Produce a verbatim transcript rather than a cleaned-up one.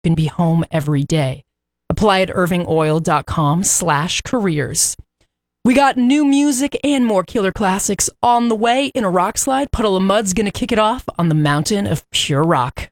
can be home every day. Apply at irvingoil.com slash careers. We got new music and more killer classics on the way in a rock slide. Puddle of Mud's going to kick it off on the Mountain of Pure Rock.